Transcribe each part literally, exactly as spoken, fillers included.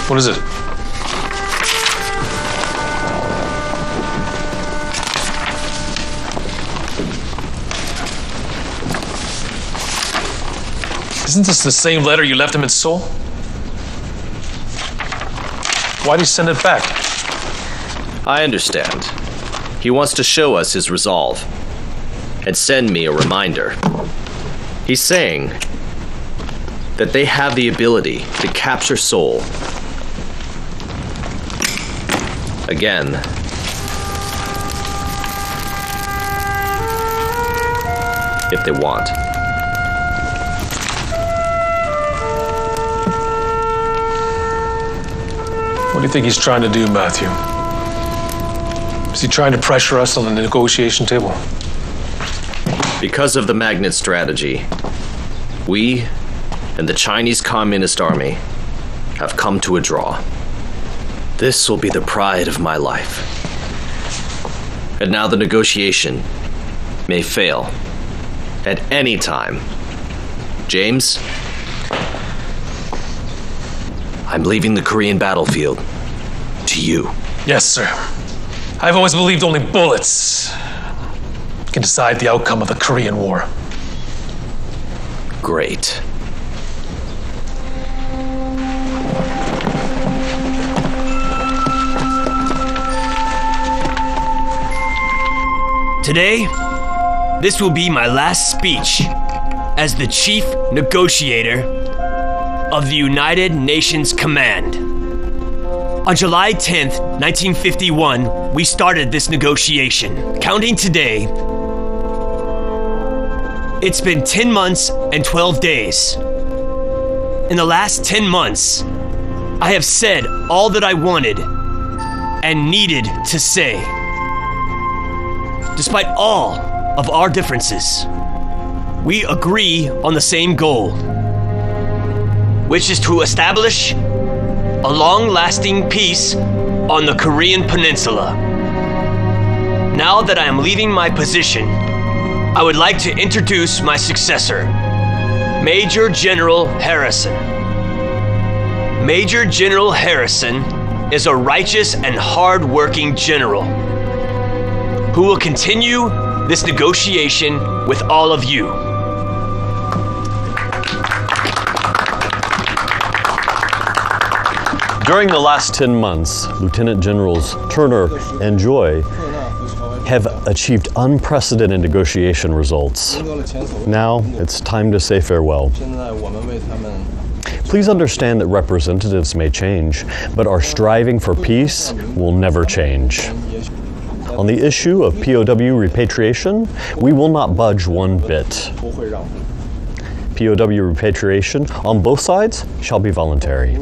What is it? Isn't this the same letter you left him in Seoul? Why'd he send it back? I understand. He wants to show us his resolve and send me a reminder. He's saying that they have the ability to capture Seoul again. If they want. What do you think he's trying to do, Matthew? Is he trying to pressure us on the negotiation table? Because of the magnet strategy, we and the Chinese Communist Army have come to a draw. This will be the pride of my life. And now the negotiation may fail at any time. James, I'm leaving the Korean battlefield to you. Yes, sir. I've always believed only bullets can decide the outcome of the Korean War. Great. Today, this will be my last speech as the chief negotiator of the United Nations Command. On July tenth, nineteen fifty-one, we started this negotiation. Counting today, it's been ten months and twelve days. In the last ten months, I have said all that I wanted and needed to say. Despite all of our differences, we agree on the same goal, which is to establish a long-lasting peace on the Korean Peninsula. Now that I am leaving my position, I would like to introduce my successor, Major General Harrison. Major General Harrison is a righteous and hard-working general who will continue this negotiation with all of you. During the last ten months, Lieutenant Generals Turner and Joy have achieved unprecedented negotiation results. Now it's time to say farewell. Please understand that representatives may change, but our striving for peace will never change. On the issue of P O W repatriation, we will not budge one bit. P O W repatriation on both sides shall be voluntary.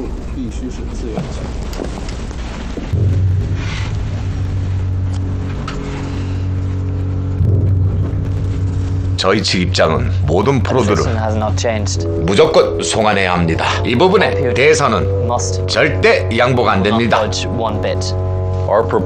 저희 측 입장은 모든 포로들을 무조건 송환해야 합니다. 이 부분에 대해서는 절대 양보가 안 됩니다. Our